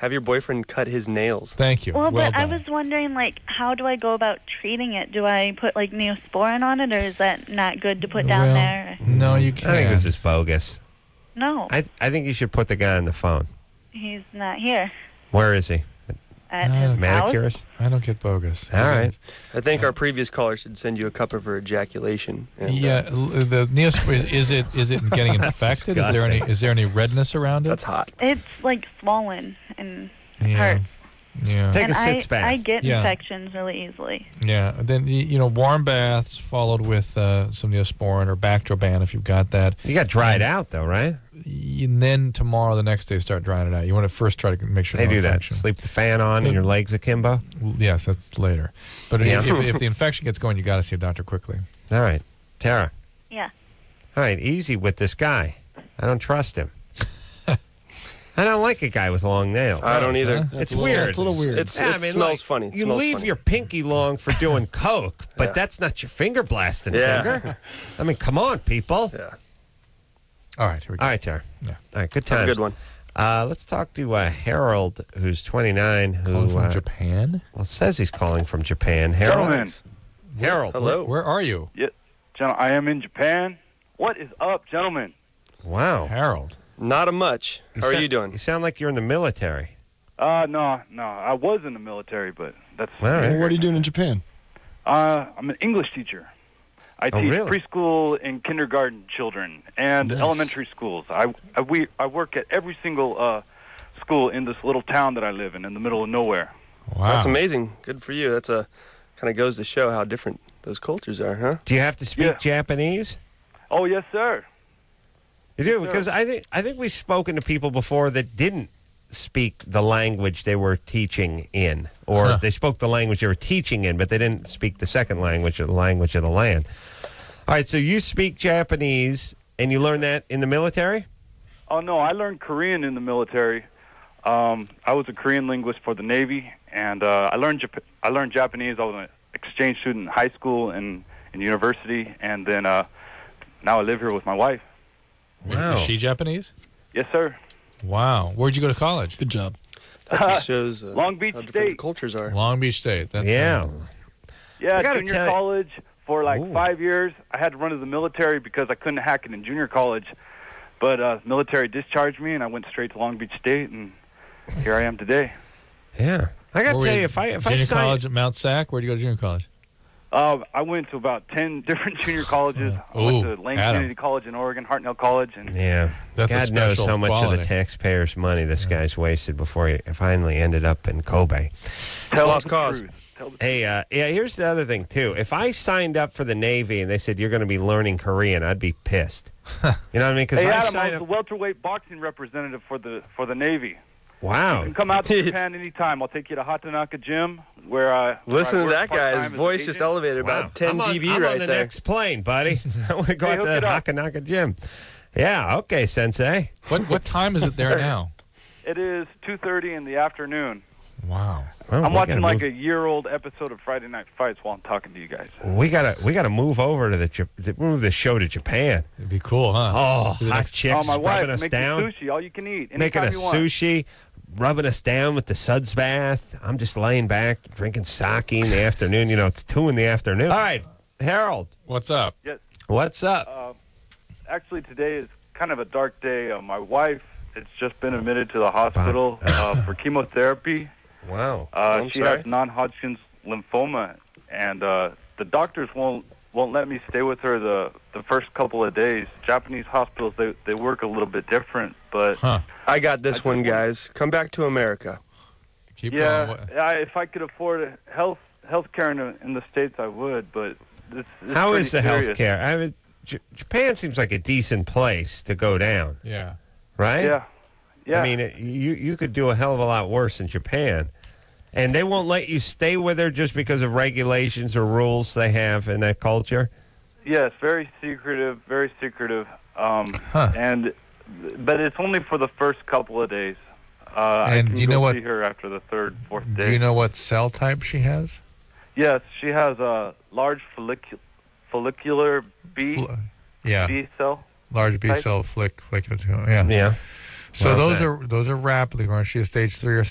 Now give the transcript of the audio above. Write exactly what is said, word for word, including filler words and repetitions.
Have your boyfriend cut his nails. Thank you. Well, well but I done. was wondering, like, how do I go about treating it? Do I put, like, Neosporin on it, or is that not good to put down Well, there? No, you can't. I think this is bogus. No, I I think you should put the guy on the phone. he's not here Where is he? at Uh, his house. Manicurist? I don't get bogus. All right. I think our previous caller should send you a cup of her ejaculation. And, Yeah, uh, l- the Neosporin is, is it is it getting That's infected? Is there any disgusting. is there any redness around it? that's hot. It's, like, swollen and yeah. hurts. Yeah. Take and a sitz I, bath. I get Yeah. infections really easily. Yeah, then y- you know, warm baths followed with uh, some Neosporin or Bactroban if you've got that. You got dried out, though, right? Y- And then tomorrow, the next day, start drying it out. You want to first try to make sure They no do that. infection. Sleep the fan on They- and your legs akimbo. L- Yes, that's later. But Yeah. if, if, if the infection gets going, you got to see a doctor quickly. All right. Tara. Yeah. All right, easy with this guy. I don't trust him. I don't like a guy with long nails. I don't either. Huh? It's a little- weird. It's a little weird. It's, Yeah, it I mean, smells like, funny. It you smells leave funny. your pinky long for doing coke, but Yeah. that's not your finger blasting Yeah. finger. I mean, come on, people. Yeah. All right, here we go. All right, Tara. Yeah. All right, good Have times. a good one. Uh, let's talk to uh, Harold, who's twenty-nine, who Calling from uh, Japan. well says he's calling from Japan. Harold. Gentlemen. Harold. Hello. Where are you, Yeah, gen- I am in Japan. What is up, gentlemen? Wow. Harold? Not a much. How are sound- you doing? You sound like you're in the military. Uh, no, no, I was in the military, but that's. All right. Well, what are you doing in Japan? Uh, I'm an English teacher. I Oh, teach really? preschool and kindergarten children and Nice. elementary schools. I, I we I work at every single uh, school in this little town that I live in, in the middle of nowhere. Wow, That's amazing. Good for you. That's a kind of goes to show how different those cultures are, huh? Do you have to speak Yeah. Japanese? Oh yes, sir. You do, Yes, sir. because I think I think we've spoken to people before that didn't speak the language they were teaching in, or Huh. they spoke the language they were teaching in, but they didn't speak the second language or the language of the land. All right, so you speak Japanese, and you learned that in the military? Oh no, I learned Korean in the military. Um, I was a Korean linguist for the Navy, and uh, I learned Jap- I learned Japanese. I was an exchange student in high school and, and university, and then uh, now I live here with my wife. Wow. Is she Japanese? Yes, sir. Wow. Where'd you go to college? Good job. That just shows uh, Long Beach how different the State. cultures are. Long Beach State. That's Yeah. Yeah, I gotta junior tell you- college for like Ooh. five years. I had to run to the military because I couldn't hack it in junior college, but uh, military discharged me, and I went straight to Long Beach State, and here I am today. Yeah. I got to Where were tell you? you, if I if I junior sign, college at Mount Sac. Where'd you go to junior college? Uh, I went to about ten different junior colleges. I went Ooh, to Lane Adam. Community College in Oregon, Hartnell College, and yeah, That's a God knows special how much of quality. the taxpayers' money this guy's wasted before he finally ended up in Kobe. tell lost the cause. truth. Tell the Hey, uh, yeah, here's the other thing, too. If I signed up for the Navy and they said you're going to be learning Korean, I'd be pissed. You know what I mean? Because Hey I Adam, I signed was up. the welterweight boxing representative for the for the Navy. You Wow. can come out to Japan anytime. I'll take you to Hatanaka Gym, where I where Listen I to work that guy. part-time His as an voice just agent. elevated Wow. about ten I'm on, dB I'm right on the there. next plane, buddy. I want to go Hey, out to hook that it up. Hakanaka Gym. Yeah, okay, Sensei. What what time is it there now? It is two thirty in the afternoon. Wow. Well, I'm we watching gotta like move, a year-old episode of Friday Night Fights while I'm talking to you guys. We gotta we gotta move over to the Jap- to move the show to Japan. It'd be cool, huh? Oh, Do the hot next- chicks oh, my wife rubbing us makes down, sushi, all you can eat, making anytime a you want. sushi, rubbing us down with the suds bath. I'm just laying back drinking sake in the afternoon. You know, it's two in the afternoon. All right, Harold, What's up? Yes, what's up? uh, actually today is kind of a dark day. Uh, my wife has just been admitted to the hospital uh, for chemotherapy. Wow. Uh, I'm she sorry. has non-Hodgkin's lymphoma, and uh, the doctors won't won't let me stay with her the the first couple of days. Japanese hospitals they they work a little bit different, but Huh. I got this I one, just want- guys. Come back to America. Keep yeah, going. What- I, if I could afford health health care in, the- in the states, I would. But this, this How pretty is the serious. health care? I mean, J- Japan seems like a decent place to go down, Yeah. right? Yeah, yeah. I mean, it, you you could do a hell of a lot worse in Japan, and they won't let you stay with her just because of regulations or rules they have in that culture. yes, very secretive, very secretive. Um, Huh. And but it's only for the first couple of days. Uh, I And can do you go know what- see her after the third, fourth day. Do you know what cell type she has? Yes, she has a large follicu- follicular B Fl- yeah. B cell. Large B type? cell flick flick. Yeah. Yeah. So Well those said. are those are rapidly growing. She has stage three or